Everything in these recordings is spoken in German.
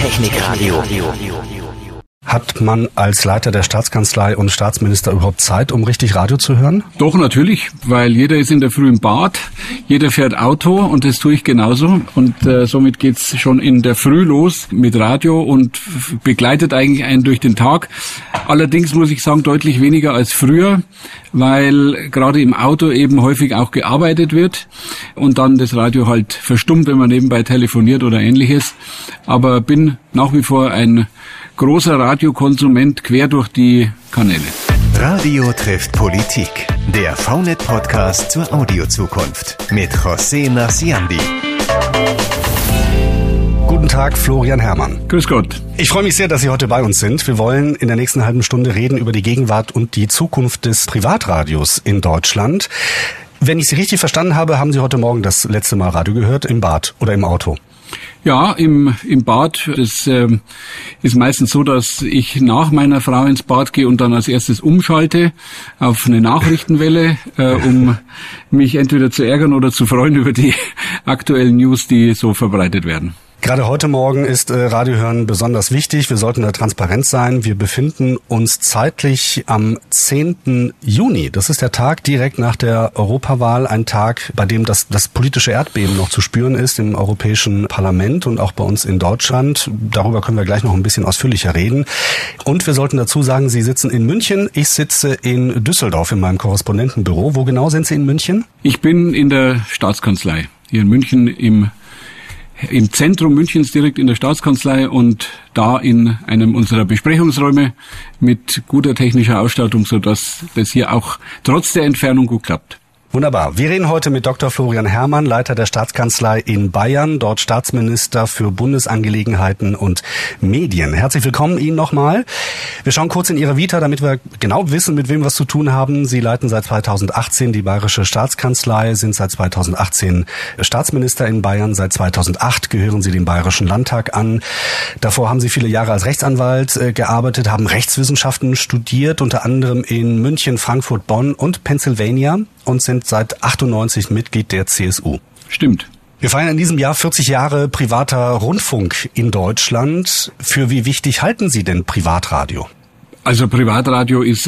Technikradio. Hat man als Leiter der Staatskanzlei und Staatsminister überhaupt Zeit, um richtig Radio zu hören? Doch, natürlich, weil jeder ist in der Früh im Bad, jeder fährt Auto und das tue ich genauso. Und somit geht's schon in der Früh los mit Radio und begleitet eigentlich einen durch den Tag. Allerdings muss ich sagen, deutlich weniger als früher, weil gerade im Auto eben häufig auch gearbeitet wird und dann das Radio halt verstummt, wenn man nebenbei telefoniert oder Ähnliches. Aber bin nach wie vor ein großer Radiokonsument quer durch die Kanäle. Radio trifft Politik. Der VNet-Podcast zur Audiozukunft mit José Narciandi. Guten Tag, Florian Herrmann. Grüß Gott. Ich freue mich sehr, dass Sie heute bei uns sind. Wir wollen in der nächsten halben Stunde reden über die Gegenwart und die Zukunft des Privatradios in Deutschland. Wenn ich Sie richtig verstanden habe, haben Sie heute Morgen das letzte Mal Radio gehört, im Bad oder im Auto? Ja, im Bad. Das ist meistens so, dass ich nach meiner Frau ins Bad gehe und dann als erstes umschalte auf eine Nachrichtenwelle, um mich entweder zu ärgern oder zu freuen über die aktuellen News, die so verbreitet werden. Gerade heute Morgen ist Radiohören besonders wichtig. Wir sollten da transparent sein. Wir befinden uns zeitlich am 10. Juni. Das ist der Tag direkt nach der Europawahl. Ein Tag, bei dem das politische Erdbeben noch zu spüren ist im Europäischen Parlament und auch bei uns in Deutschland. Darüber können wir gleich noch ein bisschen ausführlicher reden. Und wir sollten dazu sagen, Sie sitzen in München. Ich sitze in Düsseldorf in meinem Korrespondentenbüro. Wo genau sind Sie in München? Ich bin in der Staatskanzlei. Hier in München im Zentrum Münchens, direkt in der Staatskanzlei und da in einem unserer Besprechungsräume mit guter technischer Ausstattung, sodass das hier auch trotz der Entfernung gut klappt. Wunderbar. Wir reden heute mit Dr. Florian Herrmann, Leiter der Staatskanzlei in Bayern, dort Staatsminister für Bundesangelegenheiten und Medien. Herzlich willkommen Ihnen nochmal. Wir schauen kurz in Ihre Vita, damit wir genau wissen, mit wem wir es zu tun haben. Sie leiten seit 2018 die Bayerische Staatskanzlei, sind seit 2018 Staatsminister in Bayern. Seit 2008 gehören Sie dem Bayerischen Landtag an. Davor haben Sie viele Jahre als Rechtsanwalt gearbeitet, haben Rechtswissenschaften studiert, unter anderem in München, Frankfurt, Bonn und Pennsylvania, und sind seit 98 Mitglied der CSU. Stimmt. Wir feiern in diesem Jahr 40 Jahre privater Rundfunk in Deutschland. Für wie wichtig halten Sie denn Privatradio? Also Privatradio ist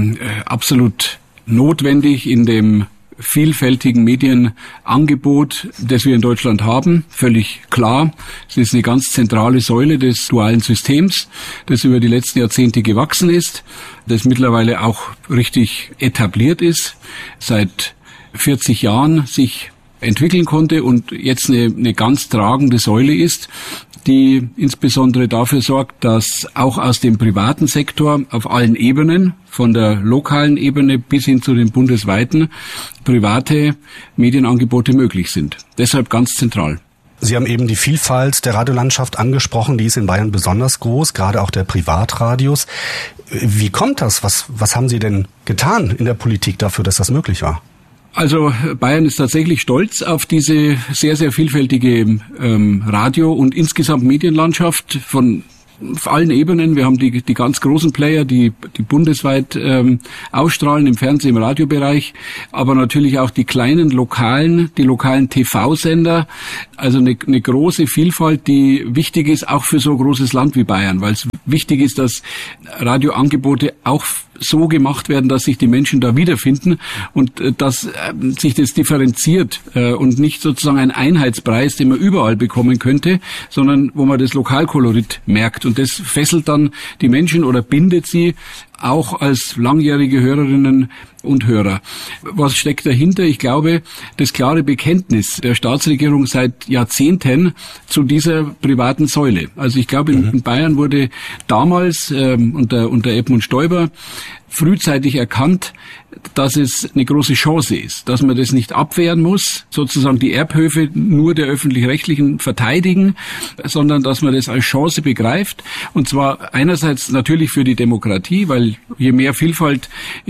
absolut notwendig in dem vielfältigen Medienangebot, das wir in Deutschland haben, völlig klar. Es ist eine ganz zentrale Säule des dualen Systems, das über die letzten Jahrzehnte gewachsen ist, das mittlerweile auch richtig etabliert ist, seit 40 Jahren sich entwickeln konnte und jetzt eine ganz tragende Säule ist, die insbesondere dafür sorgt, dass auch aus dem privaten Sektor auf allen Ebenen, von der lokalen Ebene bis hin zu den bundesweiten, private Medienangebote möglich sind. Deshalb ganz zentral. Sie haben eben die Vielfalt der Radiolandschaft angesprochen, die ist in Bayern besonders groß, gerade auch der Privatradios. Wie kommt das? Was haben Sie denn getan in der Politik dafür, dass das möglich war? Also Bayern ist tatsächlich stolz auf diese sehr, sehr vielfältige Radio- und insgesamt Medienlandschaft von auf allen Ebenen. Wir haben die ganz großen Player, die bundesweit ausstrahlen im Fernseh-, im Radiobereich, aber natürlich auch die kleinen lokalen TV-Sender. Also eine große Vielfalt, die wichtig ist, auch für so ein großes Land wie Bayern, weil es wichtig ist, dass Radioangebote auch so gemacht werden, dass sich die Menschen da wiederfinden und dass sich das differenziert und nicht sozusagen ein Einheitspreis, den man überall bekommen könnte, sondern wo man das Lokalkolorit merkt. Und das fesselt dann die Menschen oder bindet sie auch als langjährige Hörerinnen und Hörer. Was steckt dahinter? Ich glaube, das klare Bekenntnis der Staatsregierung seit Jahrzehnten zu dieser privaten Säule. Also ich glaube, in Bayern wurde damals unter Edmund Stoiber frühzeitig erkannt, dass es eine große Chance ist, dass man das nicht abwehren muss, sozusagen die Erbhöfe nur der Öffentlich-Rechtlichen verteidigen, sondern dass man das als Chance begreift. Und zwar einerseits natürlich für die Demokratie, weil je mehr Vielfalt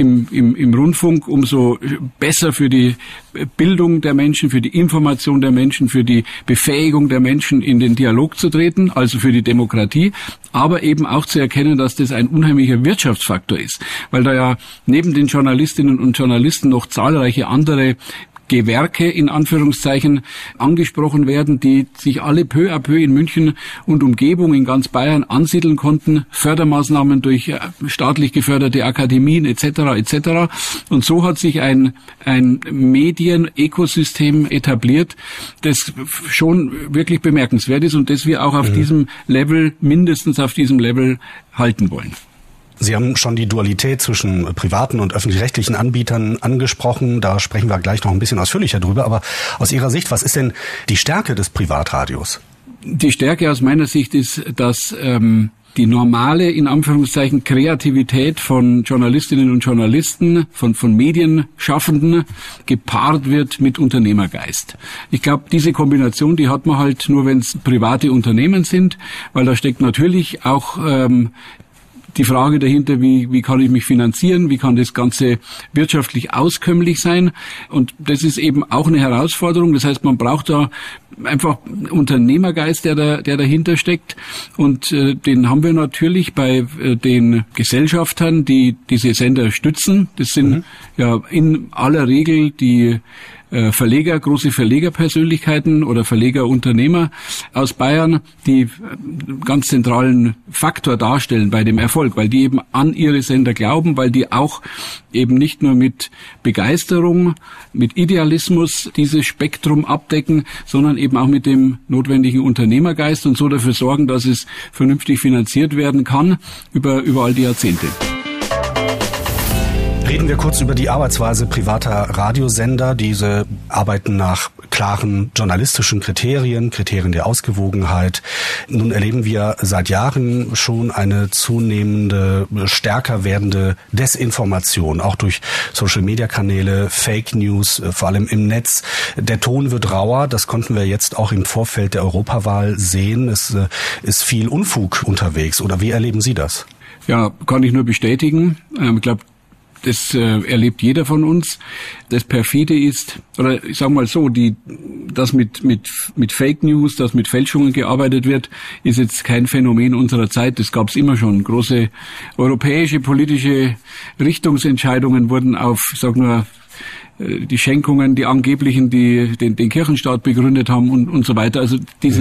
im Rundfunk, umso besser für die Bildung der Menschen, für die Information der Menschen, für die Befähigung der Menschen, in den Dialog zu treten, also für die Demokratie, aber eben auch zu erkennen, dass das ein unheimlicher Wirtschaftsfaktor ist, weil da ja neben den Journalistinnen und Journalisten noch zahlreiche andere Gewerke in Anführungszeichen angesprochen werden, die sich alle peu à peu in München und Umgebung in ganz Bayern ansiedeln konnten, Fördermaßnahmen durch staatlich geförderte Akademien etc. Und so hat sich ein Medien-Ökosystem etabliert, das schon wirklich bemerkenswert ist und das wir auch auf diesem Level, mindestens auf diesem Level halten wollen. Sie haben schon die Dualität zwischen privaten und öffentlich-rechtlichen Anbietern angesprochen. Da sprechen wir gleich noch ein bisschen ausführlicher drüber. Aber aus Ihrer Sicht, was ist denn die Stärke des Privatradios? Die Stärke aus meiner Sicht ist, dass die normale, in Anführungszeichen, Kreativität von Journalistinnen und Journalisten, von Medienschaffenden gepaart wird mit Unternehmergeist. Ich glaube, diese Kombination, die hat man halt nur, wenn es private Unternehmen sind, weil da steckt natürlich auch die Frage dahinter, wie kann ich mich finanzieren, wie kann das Ganze wirtschaftlich auskömmlich sein, und das ist eben auch eine Herausforderung. Das heißt, man braucht da einfach Unternehmergeist, der dahinter steckt, und den haben wir natürlich bei den Gesellschaftern, die diese Sender stützen. Das sind ja in aller Regel die Verleger, große Verlegerpersönlichkeiten oder Verlegerunternehmer aus Bayern, die ganz zentralen Faktor darstellen bei dem Erfolg, weil die eben an ihre Sender glauben, weil die auch eben nicht nur mit Begeisterung, mit Idealismus dieses Spektrum abdecken, sondern eben auch mit dem notwendigen Unternehmergeist und so dafür sorgen, dass es vernünftig finanziert werden kann über all die Jahrzehnte. Reden wir kurz über die Arbeitsweise privater Radiosender. Diese arbeiten nach klaren journalistischen Kriterien der Ausgewogenheit. Nun erleben wir seit Jahren schon eine zunehmende, stärker werdende Desinformation, auch durch Social-Media-Kanäle, Fake News, vor allem im Netz. Der Ton wird rauer, das konnten wir jetzt auch im Vorfeld der Europawahl sehen. Es ist viel Unfug unterwegs. Oder wie erleben Sie das? Ja, kann ich nur bestätigen. Ich glaube, das erlebt jeder von uns. Das perfide ist, oder ich sage mal so, dass mit Fake News, dass mit Fälschungen gearbeitet wird, ist jetzt kein Phänomen unserer Zeit. Das gab es immer schon. Große europäische politische Richtungsentscheidungen wurden auf, sag nur, die Schenkungen, die angeblichen, die den Kirchenstaat begründet haben und so weiter. Also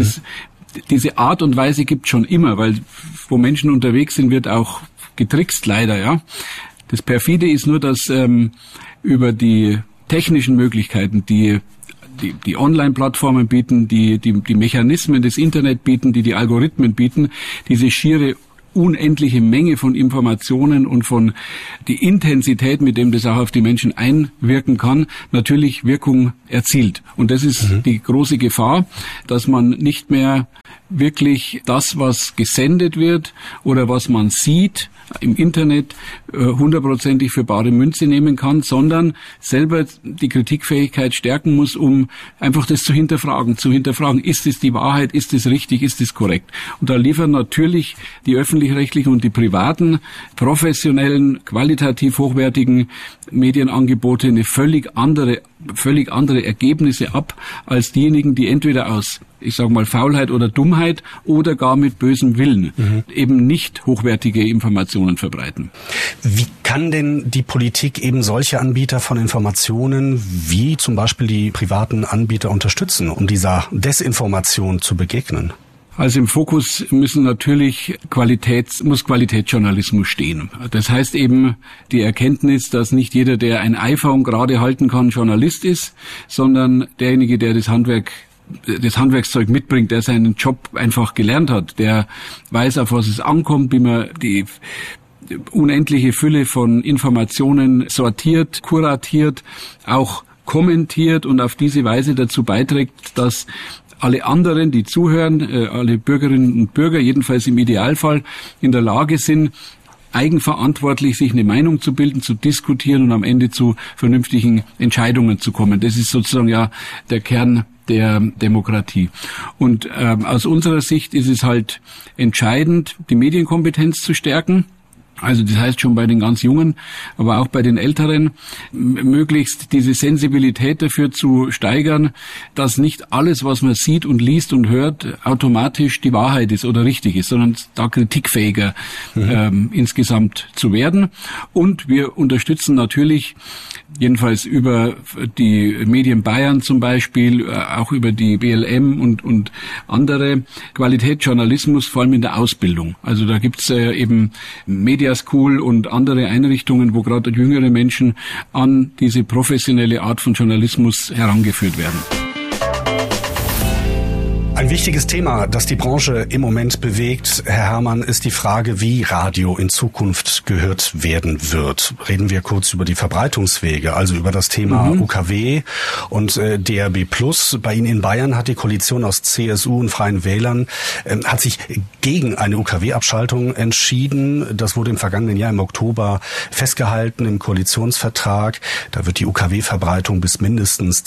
diese Art und Weise gibt es schon immer, weil wo Menschen unterwegs sind, wird auch getrickst, leider, ja. Das perfide ist nur, dass über die technischen Möglichkeiten, die Online-Plattformen bieten, die Mechanismen des Internet bieten, die Algorithmen bieten, diese schiere unendliche Menge von Informationen und von die Intensität, mit dem das auch auf die Menschen einwirken kann, natürlich Wirkung erzielt. Und das ist die große Gefahr, dass man nicht mehr wirklich das, was gesendet wird oder was man sieht im Internet, hundertprozentig für bare Münze nehmen kann, sondern selber die Kritikfähigkeit stärken muss, um einfach das zu hinterfragen, ist es die Wahrheit, ist es richtig, ist es korrekt. Und da liefern natürlich die öffentlich-rechtlichen und die privaten, professionellen, qualitativ hochwertigen Medienangebote eine völlig andere Ergebnisse ab, als diejenigen, die entweder aus, ich sage mal, Faulheit oder Dummheit oder gar mit bösem Willen eben nicht hochwertige Informationen verbreiten. Wie kann denn die Politik eben solche Anbieter von Informationen wie zum Beispiel die privaten Anbieter unterstützen, um dieser Desinformation zu begegnen? Also im Fokus muss Qualitätsjournalismus stehen. Das heißt eben die Erkenntnis, dass nicht jeder, der ein iPhone gerade halten kann, Journalist ist, sondern derjenige, der das Handwerkszeug mitbringt, der seinen Job einfach gelernt hat, der weiß, auf was es ankommt, wie man die unendliche Fülle von Informationen sortiert, kuratiert, auch kommentiert und auf diese Weise dazu beiträgt, dass alle anderen, die zuhören, alle Bürgerinnen und Bürger, jedenfalls im Idealfall, in der Lage sind, eigenverantwortlich sich eine Meinung zu bilden, zu diskutieren und am Ende zu vernünftigen Entscheidungen zu kommen. Das ist sozusagen ja der Kern der Demokratie. Und aus unserer Sicht ist es halt entscheidend, die Medienkompetenz zu stärken. Also das heißt schon bei den ganz Jungen, aber auch bei den Älteren, möglichst diese Sensibilität dafür zu steigern, dass nicht alles, was man sieht und liest und hört, automatisch die Wahrheit ist oder richtig ist, sondern da kritikfähiger insgesamt zu werden. Und wir unterstützen natürlich, jedenfalls über die Medien Bayern zum Beispiel, auch über die BLM und andere, Qualitätsjournalismus, vor allem in der Ausbildung. Also da gibt's eben Media School und andere Einrichtungen, wo gerade jüngere Menschen an diese professionelle Art von Journalismus herangeführt werden. Ein wichtiges Thema, das die Branche im Moment bewegt, Herr Herrmann, ist die Frage, wie Radio in Zukunft gehört werden wird. Reden wir kurz über die Verbreitungswege, also über das Thema UKW und DAB+. Bei Ihnen in Bayern hat die Koalition aus CSU und Freien Wählern hat sich gegen eine UKW-Abschaltung entschieden. Das wurde im vergangenen Jahr im Oktober festgehalten im Koalitionsvertrag. Da wird die UKW-Verbreitung bis mindestens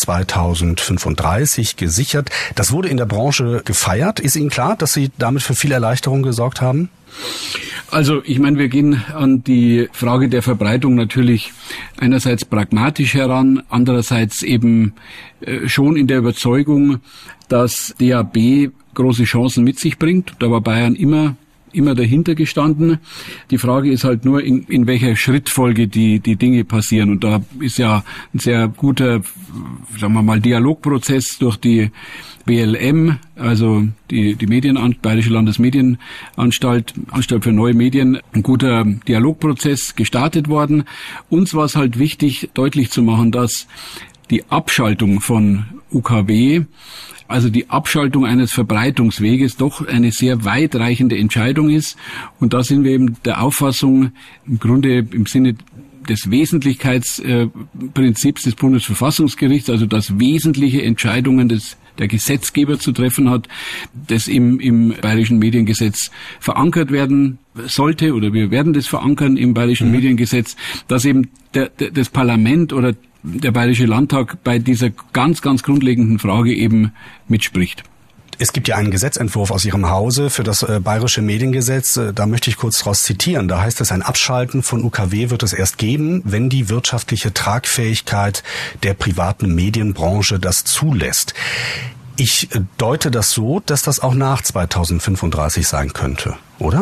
2035 gesichert. Das wurde in der Branche gefeiert. Ist Ihnen klar, dass Sie damit für viel Erleichterung gesorgt haben? Also ich meine, wir gehen an die Frage der Verbreitung natürlich einerseits pragmatisch heran, andererseits eben schon in der Überzeugung, dass DAB große Chancen mit sich bringt. Da war Bayern immer dahinter gestanden. Die Frage ist halt nur, in welcher Schrittfolge die Dinge passieren. Und da ist ja ein sehr guter, sagen wir mal, Dialogprozess durch die BLM, also die Bayerische Landesmedienanstalt, Anstalt für neue Medien, ein guter Dialogprozess gestartet worden. Uns war es halt wichtig, deutlich zu machen, dass die Abschaltung von UKW, also die Abschaltung eines Verbreitungsweges, doch eine sehr weitreichende Entscheidung ist. Und da sind wir eben der Auffassung, im Grunde im Sinne des Wesentlichkeitsprinzips des Bundesverfassungsgerichts, also dass wesentliche Entscheidungen der Gesetzgeber zu treffen hat, das im Bayerischen Mediengesetz verankert werden sollte, oder wir werden das verankern im Bayerischen Mediengesetz, dass eben das Parlament oder der Bayerische Landtag bei dieser ganz, ganz grundlegenden Frage eben mitspricht. Es gibt ja einen Gesetzentwurf aus Ihrem Hause für das Bayerische Mediengesetz. Da möchte ich kurz daraus zitieren. Da heißt es, ein Abschalten von UKW wird es erst geben, wenn die wirtschaftliche Tragfähigkeit der privaten Medienbranche das zulässt. Ich deute das so, dass das auch nach 2035 sein könnte, oder?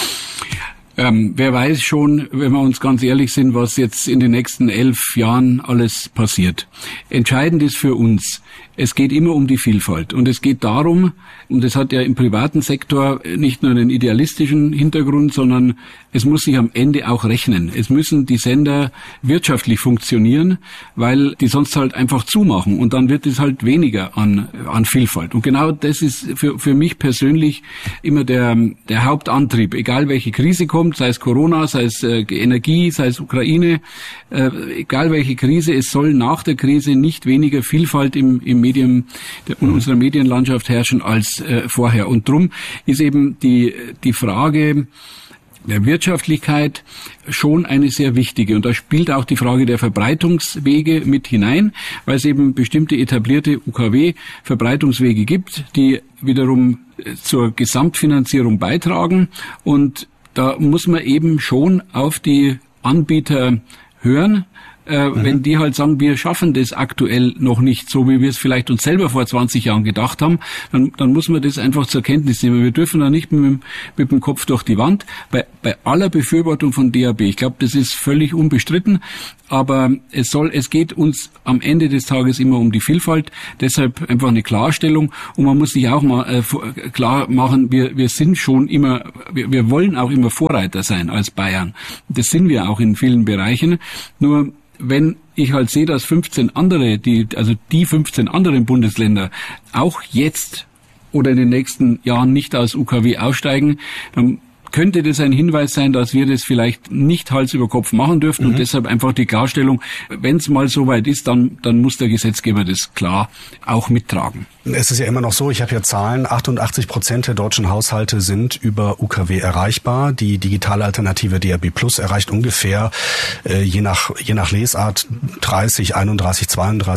Wer weiß schon, wenn wir uns ganz ehrlich sind, was jetzt in den nächsten 11 Jahren alles passiert. Entscheidend ist für uns, es geht immer um die Vielfalt. Und es geht darum, und das hat ja im privaten Sektor nicht nur einen idealistischen Hintergrund, sondern es muss sich am Ende auch rechnen. Es müssen die Sender wirtschaftlich funktionieren, weil die sonst halt einfach zumachen. Und dann wird es halt weniger an Vielfalt. Und genau das ist für mich persönlich immer der Hauptantrieb. Egal welche Krise kommt, sei es Corona, sei es Energie, sei es Ukraine, egal welche Krise, es soll nach der Krise nicht weniger Vielfalt im Medien, in unserer Medienlandschaft herrschen als vorher. Und drum ist eben die Frage der Wirtschaftlichkeit schon eine sehr wichtige. Und da spielt auch die Frage der Verbreitungswege mit hinein, weil es eben bestimmte etablierte UKW-Verbreitungswege gibt, die wiederum zur Gesamtfinanzierung beitragen. Und da muss man eben schon auf die Anbieter hören. Wenn die halt sagen, wir schaffen das aktuell noch nicht so, wie wir es vielleicht uns selber vor 20 Jahren gedacht haben, dann muss man das einfach zur Kenntnis nehmen. Wir dürfen da nicht mit dem Kopf durch die Wand. Bei aller Befürwortung von DAB, ich glaube, das ist völlig unbestritten, aber es geht uns am Ende des Tages immer um die Vielfalt, deshalb einfach eine Klarstellung. Und man muss sich auch mal klar machen, wir sind schon immer, wir wollen auch immer Vorreiter sein als Bayern. Das sind wir auch in vielen Bereichen. Nur wenn ich halt sehe, dass 15 andere, die 15 anderen Bundesländer auch jetzt oder in den nächsten Jahren nicht aus UKW aussteigen, dann könnte das ein Hinweis sein, dass wir das vielleicht nicht Hals über Kopf machen dürfen und deshalb einfach die Klarstellung, wenn es mal soweit ist, dann muss der Gesetzgeber das klar auch mittragen. Es ist ja immer noch so, ich habe ja Zahlen, 88% der deutschen Haushalte sind über UKW erreichbar. Die digitale Alternative DAB+ erreicht ungefähr, je nach Lesart, 30, 31,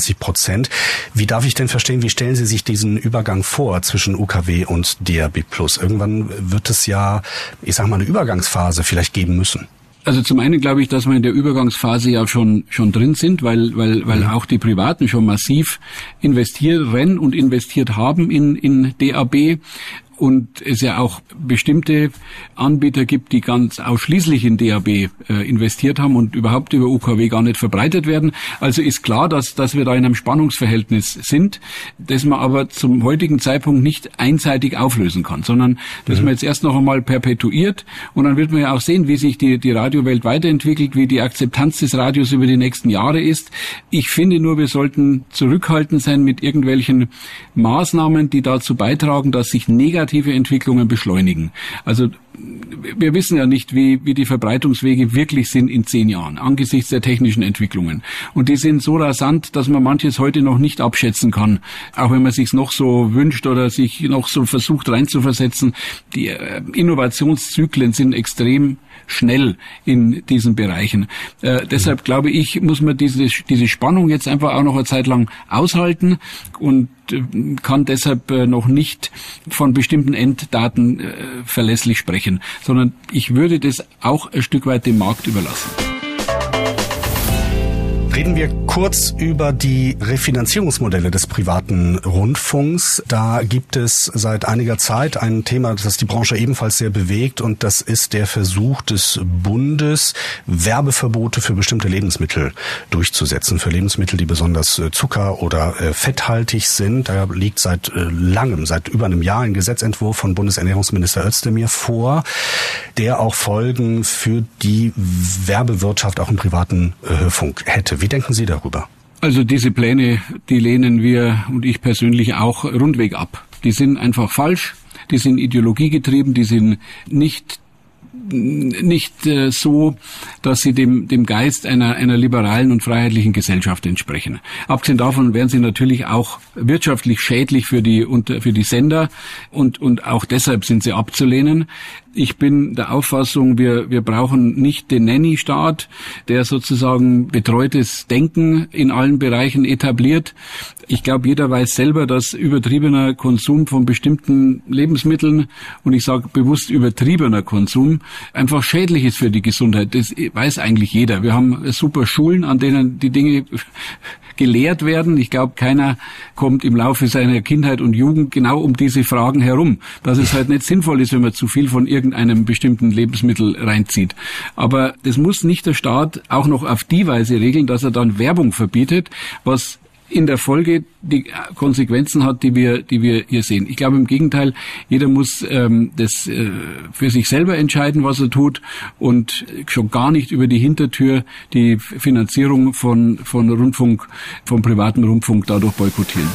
32%. Wie darf ich denn verstehen, wie stellen Sie sich diesen Übergang vor zwischen UKW und DAB+? Irgendwann wird es ja, ich sag mal, eine Übergangsphase vielleicht geben müssen. Also zum einen glaube ich, dass wir in der Übergangsphase ja schon drin sind, weil auch die Privaten schon massiv investieren und investiert haben in DAB. Und es ja auch bestimmte Anbieter gibt, die ganz ausschließlich in DAB investiert haben und überhaupt über UKW gar nicht verbreitet werden. Also ist klar, dass wir da in einem Spannungsverhältnis sind, das man aber zum heutigen Zeitpunkt nicht einseitig auflösen kann, sondern das man jetzt erst noch einmal perpetuiert und dann wird man ja auch sehen, wie sich die Radiowelt weiterentwickelt, wie die Akzeptanz des Radios über die nächsten Jahre ist. Ich finde nur, wir sollten zurückhaltend sein mit irgendwelchen Maßnahmen, die dazu beitragen, dass sich negative Entwicklungen beschleunigen. Also wir wissen ja nicht, wie die Verbreitungswege wirklich sind in 10 Jahren, angesichts der technischen Entwicklungen. Und die sind so rasant, dass man manches heute noch nicht abschätzen kann, auch wenn man sich's noch so wünscht oder sich noch so versucht reinzuversetzen. Die Innovationszyklen sind extrem schnell in diesen Bereichen. Deshalb glaube ich, muss man diese Spannung jetzt einfach auch noch eine Zeit lang aushalten und kann deshalb noch nicht von bestimmten Enddaten verlässlich sprechen, sondern ich würde das auch ein Stück weit dem Markt überlassen. Reden wir kurz über die Refinanzierungsmodelle des privaten Rundfunks. Da gibt es seit einiger Zeit ein Thema, das die Branche ebenfalls sehr bewegt, und das ist der Versuch des Bundes, Werbeverbote für bestimmte Lebensmittel durchzusetzen, für Lebensmittel, die besonders zucker- oder fetthaltig sind. Da liegt seit langem, seit über einem Jahr, ein Gesetzentwurf von Bundesernährungsminister Özdemir vor, der auch Folgen für die Werbewirtschaft auch im privaten Hörfunk hätte. Wie denken Sie darüber? Also diese Pläne, die lehnen wir und ich persönlich auch rundweg ab. Die sind einfach falsch, die sind ideologiegetrieben, die sind nicht so, dass sie dem Geist einer liberalen und freiheitlichen Gesellschaft entsprechen. Abgesehen davon wären sie natürlich auch wirtschaftlich schädlich für die Sender und auch deshalb sind sie abzulehnen. Ich bin der Auffassung, wir brauchen nicht den Nanny-Staat, der sozusagen betreutes Denken in allen Bereichen etabliert. Ich glaube, jeder weiß selber, dass übertriebener Konsum von bestimmten Lebensmitteln, und ich sage bewusst übertriebener Konsum, einfach schädlich ist für die Gesundheit. Das weiß eigentlich jeder. Wir haben super Schulen, an denen die Dinge gelehrt werden. Ich glaube, keiner kommt im Laufe seiner Kindheit und Jugend genau um diese Fragen herum. Dass es halt nicht sinnvoll ist, wenn man zu viel von irgendeinem bestimmten Lebensmittel reinzieht. Aber das muss nicht der Staat auch noch auf die Weise regeln, dass er dann Werbung verbietet, was in der Folge die Konsequenzen hat, die wir hier sehen. Ich glaube im Gegenteil, jeder muss das für sich selber entscheiden, was er tut, und schon gar nicht über die Hintertür die Finanzierung von Rundfunk, vom privaten Rundfunk dadurch boykottieren.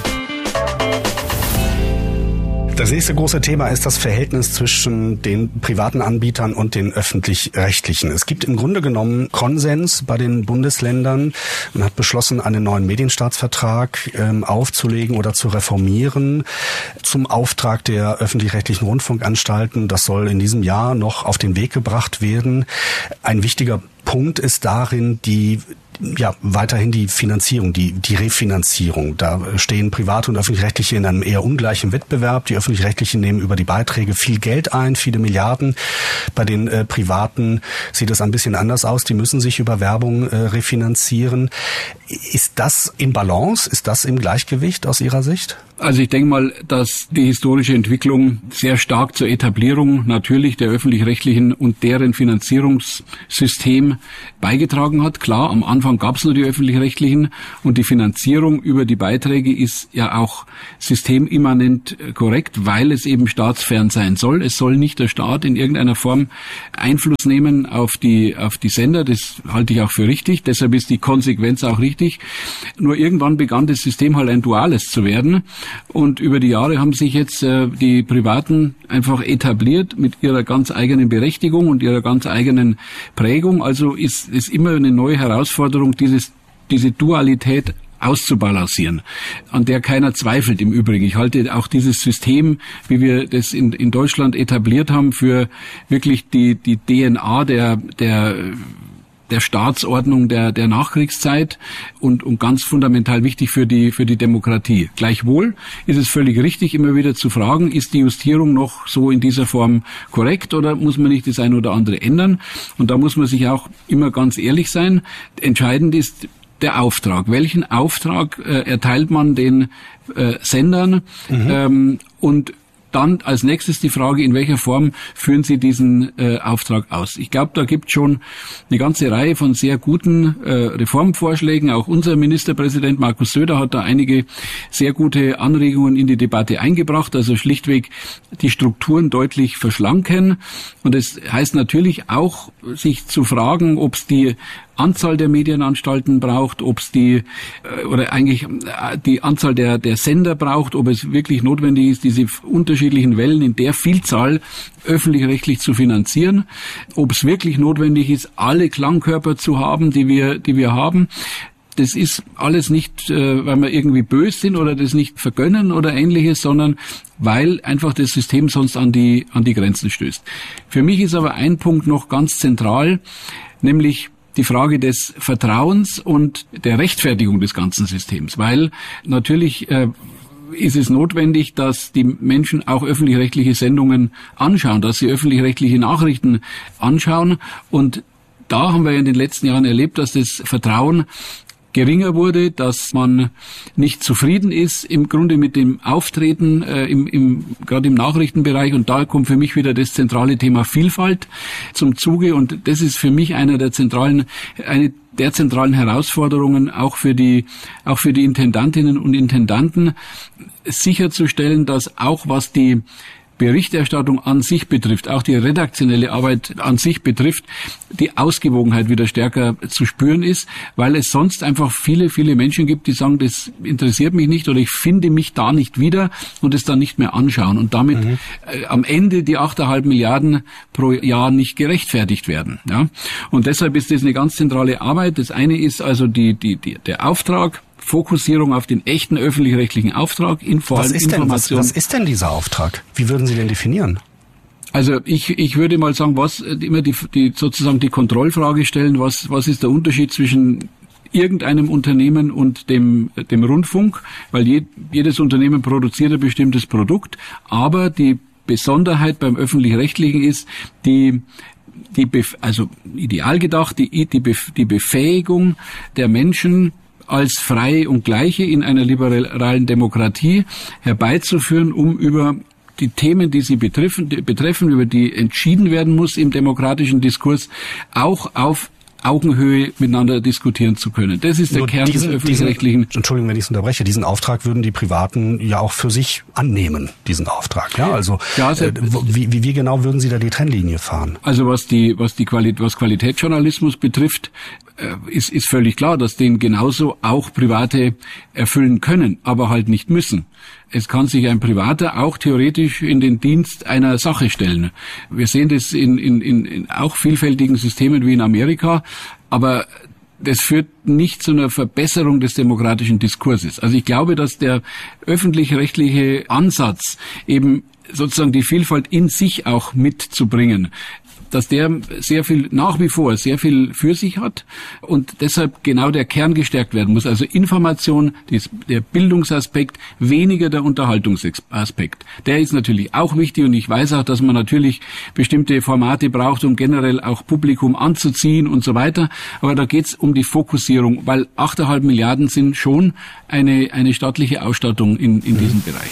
Das nächste große Thema ist das Verhältnis zwischen den privaten Anbietern und den öffentlich-rechtlichen. Es gibt im Grunde genommen Konsens bei den Bundesländern. Man hat beschlossen, einen neuen Medienstaatsvertrag aufzulegen oder zu reformieren zum Auftrag der öffentlich-rechtlichen Rundfunkanstalten. Das soll in diesem Jahr noch auf den Weg gebracht werden. Ein wichtiger Punkt ist darin weiterhin die Finanzierung, die Refinanzierung. Da stehen private und öffentlich-rechtliche in einem eher ungleichen Wettbewerb. Die öffentlich-rechtlichen nehmen über die Beiträge viel Geld ein, viele Milliarden. Bei den privaten sieht es ein bisschen anders aus. Die müssen sich über Werbung refinanzieren. Ist das im Balance? Ist das im Gleichgewicht aus Ihrer Sicht? Also ich denke mal, dass die historische Entwicklung sehr stark zur Etablierung natürlich der öffentlich-rechtlichen und deren Finanzierungssystem beigetragen hat. Klar, am Anfang gab es nur die öffentlich-rechtlichen und die Finanzierung über die Beiträge ist ja auch systemimmanent korrekt, weil es eben staatsfern sein soll. Es soll nicht der Staat in irgendeiner Form Einfluss nehmen auf die Sender. Das halte ich auch für richtig. Deshalb ist die Konsequenz auch richtig. Nur irgendwann begann das System halt ein duales zu werden. Und über die Jahre haben sich jetzt die Privaten einfach etabliert mit ihrer ganz eigenen Berechtigung und ihrer ganz eigenen Prägung. Also ist es immer eine neue Herausforderung, diese Dualität auszubalancieren, an der keiner zweifelt im Übrigen. Ich halte auch dieses System, wie wir das in Deutschland etabliert haben, für wirklich die DNA der Staatsordnung der Nachkriegszeit und ganz fundamental wichtig für die Demokratie. Gleichwohl ist es völlig richtig, immer wieder zu fragen, ist die Justierung noch so in dieser Form korrekt oder muss man nicht das eine oder andere ändern? Und da muss man sich auch immer ganz ehrlich sein. Entscheidend ist der Auftrag. Welchen Auftrag erteilt man den Sendern? Und dann als nächstes die Frage, in welcher Form führen Sie diesen Auftrag aus? Ich glaube, da gibt es schon eine ganze Reihe von sehr guten Reformvorschlägen. Auch unser Ministerpräsident Markus Söder hat da einige sehr gute Anregungen in die Debatte eingebracht. Also schlichtweg die Strukturen deutlich verschlanken. Und es heißt natürlich auch, sich zu fragen, ob es die Anzahl der Medienanstalten braucht, ob es die Anzahl der Sender braucht, ob es wirklich notwendig ist, diese unterschiedlichen Wellen in der Vielzahl öffentlich-rechtlich zu finanzieren, ob es wirklich notwendig ist, alle Klangkörper zu haben, die wir haben. Das ist alles nicht, weil wir irgendwie böse sind oder das nicht vergönnen oder Ähnliches, sondern weil einfach das System sonst an die Grenzen stößt. Für mich ist aber ein Punkt noch ganz zentral, nämlich die Frage des Vertrauens und der Rechtfertigung des ganzen Systems, weil natürlich ist es notwendig, dass die Menschen auch öffentlich-rechtliche Sendungen anschauen, dass sie öffentlich-rechtliche Nachrichten anschauen. Und da haben wir in den letzten Jahren erlebt, dass das Vertrauen geringer wurde, dass man nicht zufrieden ist im Grunde mit dem Auftreten gerade im Nachrichtenbereich, und da kommt für mich wieder das zentrale Thema Vielfalt zum Zuge, und das ist für mich eine der zentralen Herausforderungen auch für die Intendantinnen und Intendanten, sicherzustellen, dass auch was die Berichterstattung an sich betrifft, auch die redaktionelle Arbeit an sich betrifft, die Ausgewogenheit wieder stärker zu spüren ist, weil es sonst einfach viele, viele Menschen gibt, die sagen, das interessiert mich nicht oder ich finde mich da nicht wieder und es dann nicht mehr anschauen und damit am Ende die 8,5 Milliarden pro Jahr nicht gerechtfertigt werden. Ja? Und deshalb ist das eine ganz zentrale Arbeit. Das eine ist also der Auftrag, Fokussierung auf den echten öffentlich-rechtlichen Auftrag in vor allem Information. Was ist denn dieser Auftrag? Wie würden Sie den definieren? Also ich würde mal sagen, immer sozusagen die Kontrollfrage stellen, was ist der Unterschied zwischen irgendeinem Unternehmen und dem Rundfunk, weil jedes Unternehmen produziert ein bestimmtes Produkt, aber die Besonderheit beim Öffentlich-Rechtlichen ist also ideal gedacht, die Befähigung der Menschen als Freie und Gleiche in einer liberalen Demokratie herbeizuführen, um über die Themen, die sie betreffen, über die entschieden werden muss im demokratischen Diskurs, auch auf Augenhöhe miteinander diskutieren zu können. Das ist der Kern des öffentlich-rechtlichen. Entschuldigung, wenn ich es unterbreche. Diesen Auftrag würden die Privaten ja auch für sich annehmen, diesen Auftrag. Ja, also wie genau würden Sie da die Trennlinie fahren? Also was Qualitätsjournalismus betrifft, ist völlig klar, dass den genauso auch Private erfüllen können, aber halt nicht müssen. Es kann sich ein Privater auch theoretisch in den Dienst einer Sache stellen. Wir sehen das in auch vielfältigen Systemen wie in Amerika, aber das führt nicht zu einer Verbesserung des demokratischen Diskurses. Also ich glaube, dass der öffentlich-rechtliche Ansatz, eben sozusagen die Vielfalt in sich auch mitzubringen, dass der nach wie vor sehr viel für sich hat und deshalb genau der Kern gestärkt werden muss. Also Information, der Bildungsaspekt, weniger der Unterhaltungsaspekt. Der ist natürlich auch wichtig und ich weiß auch, dass man natürlich bestimmte Formate braucht, um generell auch Publikum anzuziehen und so weiter. Aber da geht's um die Fokussierung, weil 8,5 Milliarden sind schon eine staatliche Ausstattung in diesem Bereich.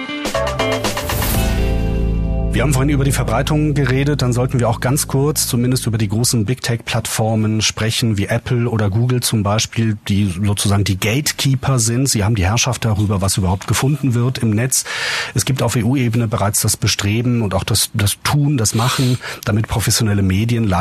Wir haben vorhin über die Verbreitung geredet, dann sollten wir auch ganz kurz zumindest über die großen Big-Tech-Plattformen sprechen, wie Apple oder Google zum Beispiel, die sozusagen die Gatekeeper sind. Sie haben die Herrschaft darüber, was überhaupt gefunden wird im Netz. Es gibt auf EU-Ebene bereits das Bestreben und auch das Tun, das Machen, damit professionelle Medien